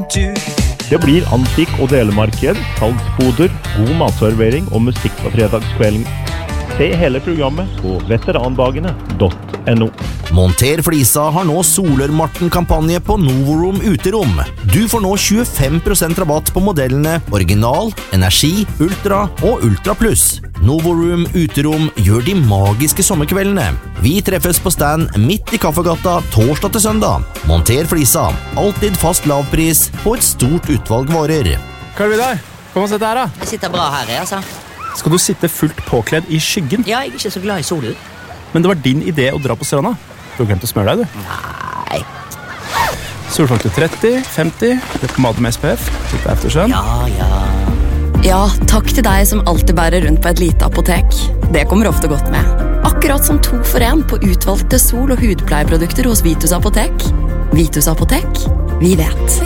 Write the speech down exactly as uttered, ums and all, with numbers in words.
du. Det blir antikk- og delemarked, salgsboder, god matservering og musikk på fredagskvelden. Se hele programmet på veterandagene punktum no. Monter Flisa har nå Solørmarten-kampanje på Novoroom Uterom. Du får nå tjuefem prosent rabatt på modellene Original, Energi, Ultra og Ultra Plus. Novoroom Uterom gjør de magiske sommerkveldene. Vi treffes på stand midt i Kaffegata torsdag til søndag. Monter Flisa, alltid fast lavpris på et stort utvalg varer. Hva er det der? Kom og sett her da. Jeg sitter bra her, jeg, altså. Skal du sitte fullt påkledd i skyggen? Ja, jeg er ikke så glad i solen. Men det var din idé å dra på stranda. Du har glemt å smøre deg, du. Nei. Solfaktor tretti, femti, det på pomade med S P F, litt eftersønn. Ja, ja. Ja, takk til deg som alltid bærer rundt på et lite apotek. Det kommer ofte godt med. Akkurat som to for en på utvalgte sol- og hudpleieprodukter hos Vitus Apotek. Vitus Apotek, vi vet.